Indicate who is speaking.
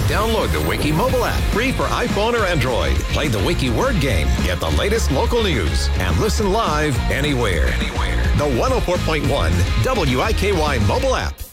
Speaker 1: Download the Wiki mobile app, free for iPhone or Android. Play the Wiki word game, get the latest local news, and listen live anywhere. The 104.1 WIKY mobile app.